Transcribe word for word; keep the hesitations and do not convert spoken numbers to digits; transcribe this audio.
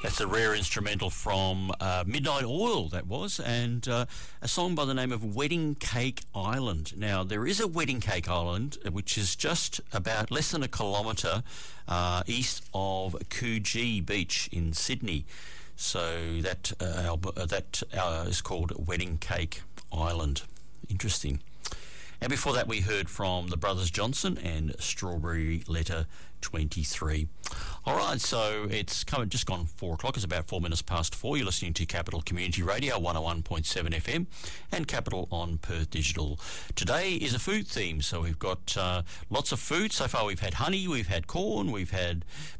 That's a rare instrumental from uh, Midnight Oil, that was, and uh, a song by the name of Wedding Cake Island. Now, there is a Wedding Cake Island, which is just about less than a kilometre uh, east of Coogee Beach in Sydney. So that, uh, album, uh, that uh, is called Wedding Cake Island. Interesting. And before that, we heard from the Brothers Johnson and Strawberry Letter twenty-three. All right, so it's come, just gone four o'clock. It's about four minutes past four. You're listening to Capital Community Radio, one oh one point seven F M, and Capital on Perth Digital. Today is a food theme, so we've got uh, lots of food. So far, we've had honey, we've had corn, we've had